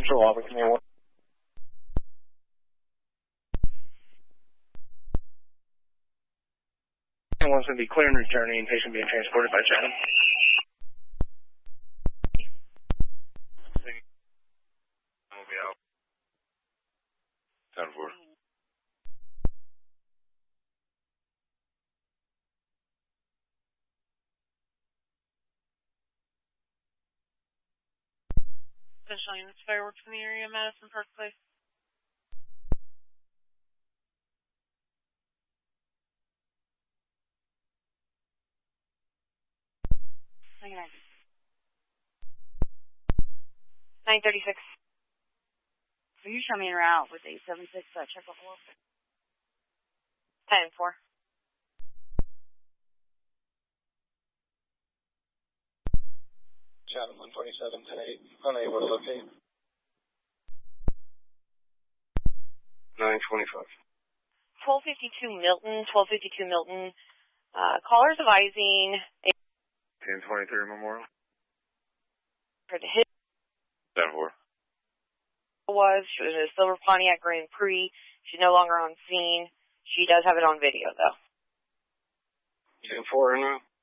Central Auburn, can you one? One's going to be clear and returning, patient being transported by Chatham. I'll be out. 10-4. Central Units Fireworks in the area, Madison Park Place. Okay. 936. Will you show me en route with 876 check off 10-4. Chatham 127, 10-8, unable to locate. 925. 1252 Milton, 1252 Milton. Callers advising 1023 Memorial. for the hit 10-4. she was in a silver Pontiac Grand Prix. She's no longer on scene. She does have it on video though. 10-4 in route.